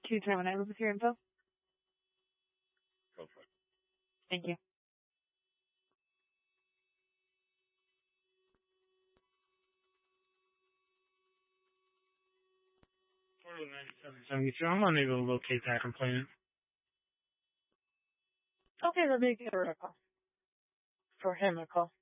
Can you tell me when I was with your info? Go for it. Thank you. I'm unable to locate that complainant. Okay, let me give her a call. For him a call.